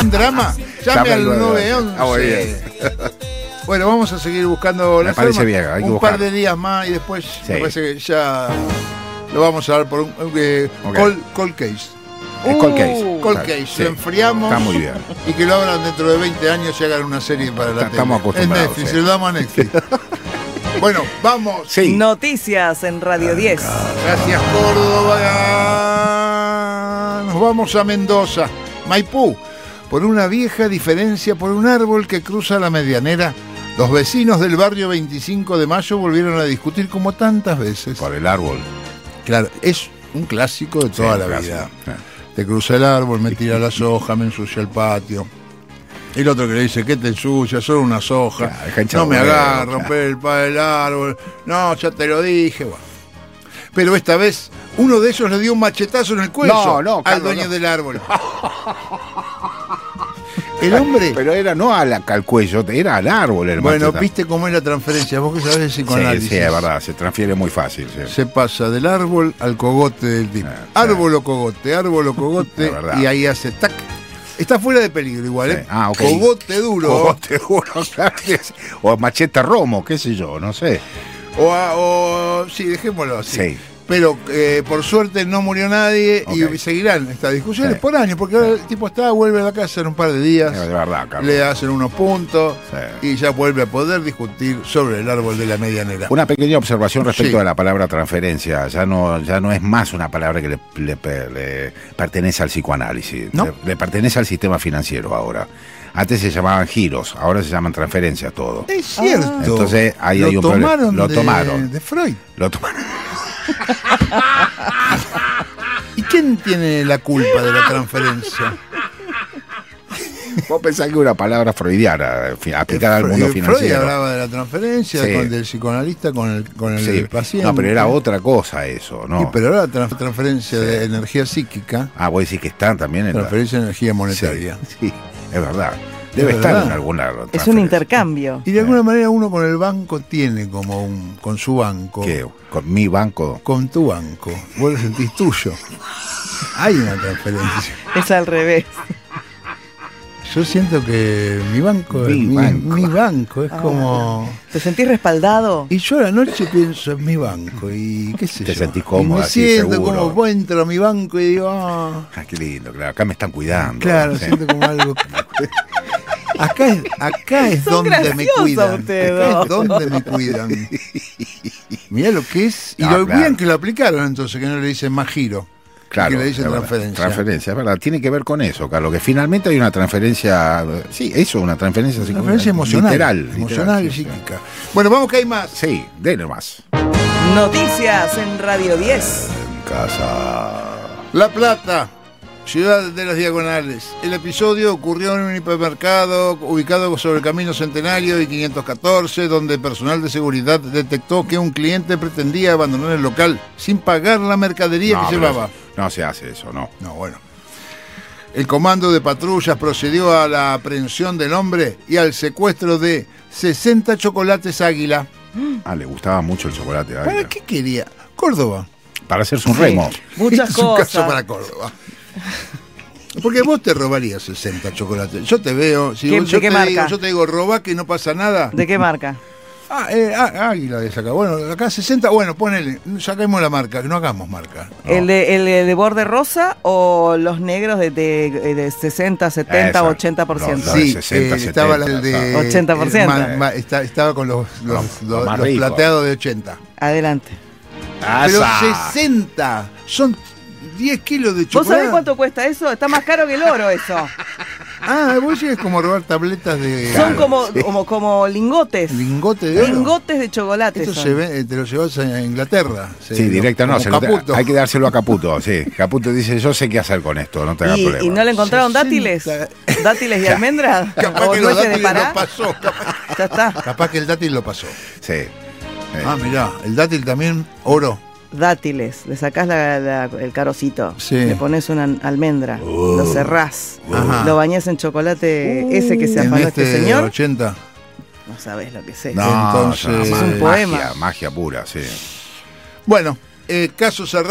¿Un drama? Llame al 911. 911. Bueno, vamos a seguir buscando me parece bien, hay que un buscar par de días más y después sí. me parece que ya lo vamos a dar por un cold case. Cold case. Cold case, Sí. lo enfriamos. Está muy bien. Y que lo abran dentro de 20 años y hagan una serie para la Estamos tele. acostumbrados, En Netflix, sí. se lo damos a Netflix. Bueno, vamos. Sí. Noticias en Radio 10. Gracias, Córdoba. Nos vamos a Mendoza, Maipú. Por una vieja diferencia por un árbol que cruza la medianera, los vecinos del barrio 25 de Mayo volvieron a discutir como tantas veces. Por el árbol. Claro, es un clásico de toda la vida. Te cruza el árbol, me tira las hojas, me ensucia el patio. El otro que le dice, ¿qué te ensucia? Solo unas hojas. Claro, no me agarra, claro. romper el árbol. No, ya te lo dije. Bueno. Pero esta vez, uno de ellos le dio un machetazo en el cuello al Carlos, dueño del árbol. El hombre... Pero era no al cuello, era al árbol el Bueno, machetazo. viste cómo es la transferencia. Vos que sabés de psicoanálisis. Sí, es verdad, se transfiere muy fácil. Sí. Se pasa del árbol al cogote del tipo. Árbol o cogote, Es verdad. y ahí hace tac. Está fuera de peligro igual, Sí. ¿eh? Ah, ok. Cogote duro. Cogote duro, claro. O machete romo, qué sé yo, no sé. Sí, dejémoslo así. Sí. Pero por suerte no murió nadie y seguirán estas discusiones por años, porque ahora el tipo vuelve a la casa en un par de días, De verdad, Carlos. le hacen unos puntos Sí. y ya vuelve a poder discutir sobre el árbol de la medianera. Una pequeña observación respecto Sí. a la palabra transferencia. Ya no es más una palabra que le pertenece al psicoanálisis. ¿No? Le pertenece al sistema financiero ahora. Antes se llamaban giros, ahora se llaman transferencias todo. Es cierto. Entonces ahí hay un problema. Lo tomaron. De Freud. Lo tomaron. ¿Y quién tiene la culpa de la transferencia? Vos pensás que una palabra freudiana aplicada al mundo Freud financiero. hablaba de la transferencia, Sí. Del psicoanalista con el Sí. paciente. No, pero era otra cosa eso, ¿no? Sí, pero ahora la transferencia de energía psíquica, Ah, vos decís que están también en transferencia de energía monetaria. Sí, es verdad. Debe estar verdad. en algún lado. Es un intercambio. Y de alguna manera uno con el banco tiene como con su banco. ¿Qué? ¿Con mi banco? Con tu banco. Vos lo sentís tuyo. Hay una transferencia. Es al revés. Yo siento que mi banco es mi banco. Es como... ¿Te sentís respaldado? Y yo a la noche pienso en mi banco y qué sé yo. Te sentís cómodo, Y me así, siento seguro. como entro a mi banco y digo, ah, Ah, qué lindo, claro. Acá me están cuidando. claro, Sí. siento como algo. Acá es Son donde me graciosos cuidan. ustedes Acá dos. es donde me cuidan. Mirá lo que es. Y No, lo claro. bien que lo aplicaron entonces, que no le dicen más giro. Claro, Que le dicen es verdad. transferencia. Transferencia, es verdad. Tiene que ver con eso, Carlos, que finalmente hay una transferencia. Sí, eso, una transferencia psicológica. Transferencia emocional. Literal. Emocional y sí, sí. psíquica. Bueno, vamos que hay más. Sí, denle más. Noticias en Radio 10. En casa. La Plata, ciudad de las diagonales. El episodio ocurrió en un hipermercado ubicado sobre el Camino Centenario y 514, donde personal de seguridad detectó que un cliente pretendía abandonar el local sin pagar la mercadería No, que pero llevaba. eso- no se hace eso, no. No, bueno. El comando de patrullas procedió a la aprehensión del hombre y al secuestro de 60 chocolates Águila. Ah, le gustaba mucho el chocolate. ¿Para Águila. qué quería? Córdoba. Para hacerse un remo. Muchas Es un cosas. caso para Córdoba. Porque vos te robarías 60 chocolates. Yo te veo, si ¿Qué- yo, de te qué digo, marca? yo te digo, robá que no pasa nada. ¿De qué marca? Águila de sacar. Bueno, acá 60, bueno, ponele, saquemos la marca, que no hagamos marca. No. ¿El de borde rosa o los negros de 60, 70 Esa. o 80%? No, de Sí, 60, estaba 70, el de 80%. estaba con los más rico. plateados de 80. Adelante. Pero ¡Asa! 60 son 10 kilos de ¿Vos chocolate. sabés cuánto cuesta eso? Está más caro que el oro eso. Ah, vos es como robar tabletas de Son como lingotes. lingote de oro. Lingotes de chocolate. Esto son. se ve, te lo llevas a Inglaterra. Sí, directo no, como Caputo. hay que dárselo a Caputo, sí. Caputo dice, yo sé qué hacer con esto, no te hagas problema. ¿Y no le encontraron 60. dátiles? ¿Dátiles y almendras? Capaz ¿O que los nueces de dátiles Pará? lo pasó. Ya está. Capaz que el dátil lo pasó. Sí. Ah, mirá, el dátil también, oro. Dátiles. Le sacás el carocito. Sí. Le pones una almendra. Lo cerrás. Ajá. Lo bañás en chocolate ese que se En afanó este señor. 80. No sabés lo que sé. No, Entonces- no, Es un magia, poema. magia pura, sí. Bueno, caso cerrado.